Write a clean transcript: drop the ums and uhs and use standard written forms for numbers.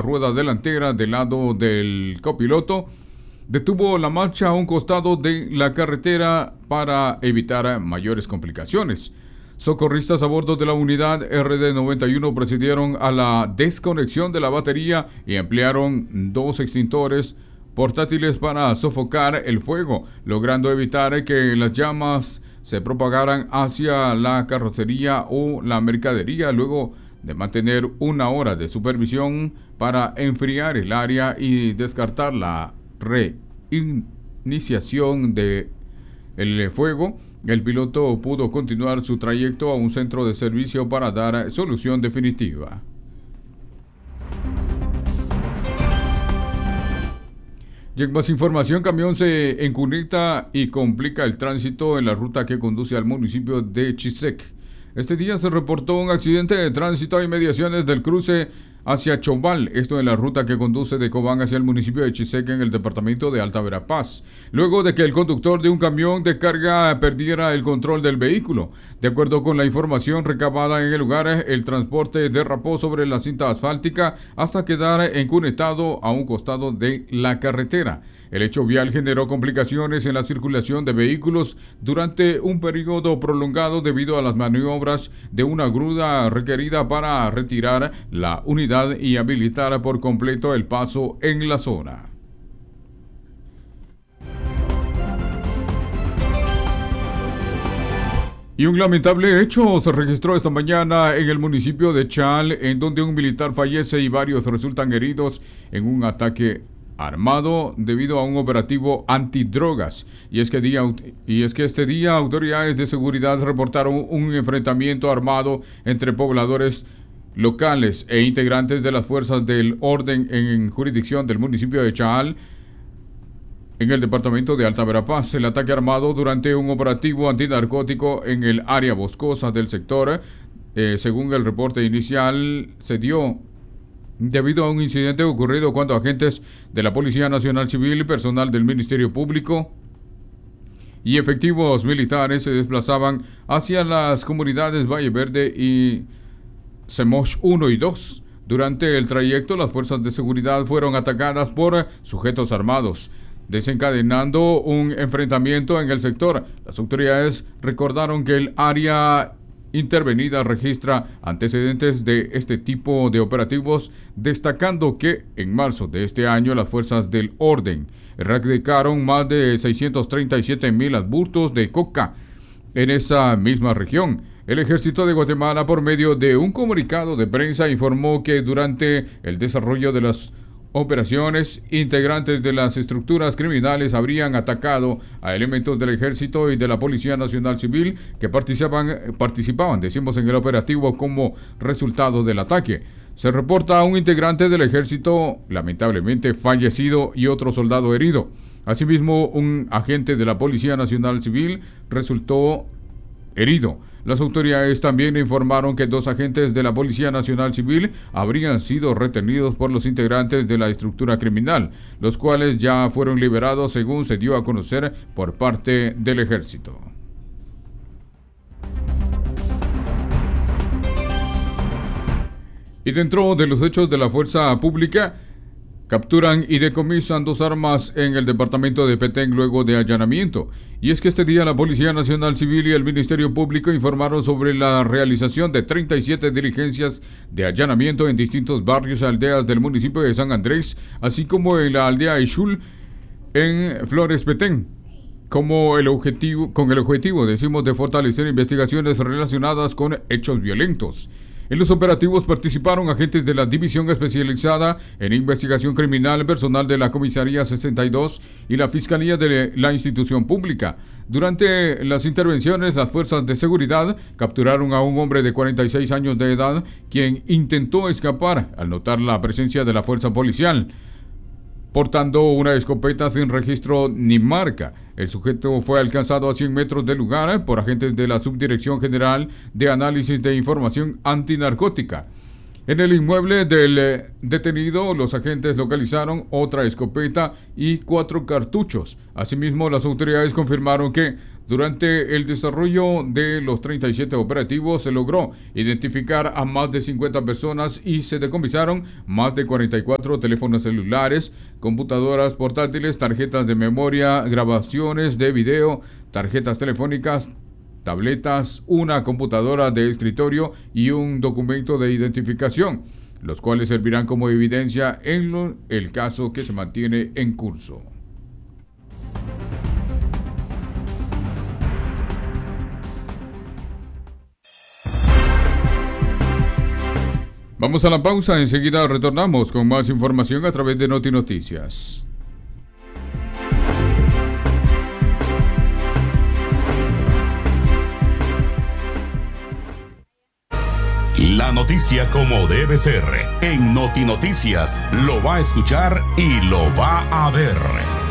rueda delantera del lado del copiloto detuvo la marcha a un costado de la carretera para evitar mayores complicaciones. Socorristas a bordo de la unidad RD91 procedieron a la desconexión de la batería y emplearon 2 extintores portátiles para sofocar el fuego, logrando evitar que las llamas se propagaran hacia la carrocería o la mercadería, luego de mantener 1 hora de supervisión para enfriar el área y descartar la reiniciación del fuego. El piloto pudo continuar su trayecto a un centro de servicio para dar solución definitiva. Y en más información, camión se encuneta y complica el tránsito en la ruta que conduce al municipio de Chisec. Este día se reportó un accidente de tránsito a inmediaciones del cruce hacia Chombal, esto en la ruta que conduce de Cobán hacia el municipio de Chisec en el departamento de Alta Verapaz, luego de que el conductor de un camión de carga perdiera el control del vehículo. De acuerdo con la información recabada en el lugar, el transporte derrapó sobre la cinta asfáltica hasta quedar encunetado a un costado de la carretera. El hecho vial generó complicaciones en la circulación de vehículos durante un periodo prolongado debido a las maniobras de una grúa requerida para retirar la unidad y habilitar por completo el paso en la zona. Y un lamentable hecho se registró esta mañana en el municipio de Chal, en donde un militar fallece y varios resultan heridos en un ataque armado debido a un operativo antidrogas. Y es que este día autoridades de seguridad reportaron un enfrentamiento armado entre pobladores locales e integrantes de las fuerzas del orden en jurisdicción del municipio de Chaal, en el departamento de Alta Verapaz. El ataque armado durante un operativo antinarcótico en el área boscosa del sector, según el reporte inicial, se dio debido a un incidente ocurrido cuando agentes de la Policía Nacional Civil, personal del Ministerio Público y efectivos militares se desplazaban hacia las comunidades Valle Verde y Semosh 1 y 2. Durante el trayecto, las fuerzas de seguridad fueron atacadas por sujetos armados, desencadenando un enfrentamiento en el sector. Las autoridades recordaron que el área intervenida registra antecedentes de este tipo de operativos, destacando que en marzo de este año las fuerzas del orden erradicaron más de 637,000 adburtos de coca en esa misma región. El Ejército de Guatemala, por medio de un comunicado de prensa, informó que durante el desarrollo de las operaciones, integrantes de las estructuras criminales habrían atacado a elementos del Ejército y de la Policía Nacional Civil que participaban, en el operativo como resultado del ataque. Se reporta a un integrante del Ejército lamentablemente fallecido y otro soldado herido. Asimismo, un agente de la Policía Nacional Civil resultó herido. Las autoridades también informaron que 2 agentes de la Policía Nacional Civil habrían sido retenidos por los integrantes de la estructura criminal, los cuales ya fueron liberados según se dio a conocer por parte del Ejército. Y dentro de los hechos de la fuerza pública, capturan y decomisan 2 armas en el departamento de Petén luego de allanamiento. Y es que este día la Policía Nacional Civil y el Ministerio Público informaron sobre la realización de 37 diligencias de allanamiento en distintos barrios y aldeas del municipio de San Andrés, así como en la aldea Ixul en Flores Petén, con el objetivo, de fortalecer investigaciones relacionadas con hechos violentos. En los operativos participaron agentes de la División Especializada en Investigación Criminal, personal de la Comisaría 62 y la Fiscalía de la institución pública. Durante las intervenciones, las fuerzas de seguridad capturaron a un hombre de 46 años de edad, quien intentó escapar al notar la presencia de la fuerza policial, portando una escopeta sin registro ni marca. El sujeto fue alcanzado a 100 metros del lugar por agentes de la Subdirección General de Análisis de Información Antinarcótica. En el inmueble del detenido, los agentes localizaron otra escopeta y 4 cartuchos. Asimismo, las autoridades confirmaron que Durante el desarrollo de los 37 operativos se logró identificar a más de 50 personas y se decomisaron más de 44 teléfonos celulares, computadoras portátiles, tarjetas de memoria, grabaciones de video, tarjetas telefónicas, tabletas, una computadora de escritorio y un documento de identificación, los cuales servirán como evidencia en el caso que se mantiene en curso. Vamos a la pausa, enseguida retornamos con más información a través de Noti Noticias. La noticia como debe ser. En Noti Noticias lo va a escuchar y lo va a ver.